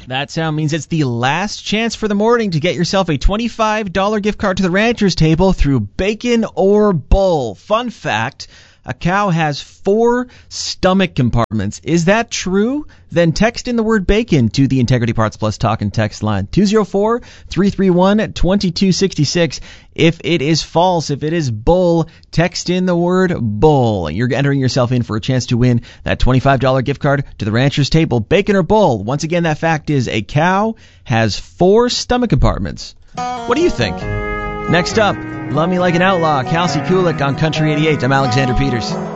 That sound means it's the last chance for the morning to get yourself a $25 gift card to the Rancher's Table through Bacon or Bull. Fun fact, a cow has 4 stomach compartments. Is that true? Then text in the word bacon to the Integrity Parts Plus talk and text line 204-331-2266. If it is false, if it is bull, text in the word bull. You're entering yourself in for a chance to win that $25 gift card to the Rancher's Table. Bacon or bull? Once again, that fact is a cow has 4 stomach compartments. What do you think? Next up, Love Me Like an Outlaw, Kelsey Kulik on Country 88. I'm Alexander Peters.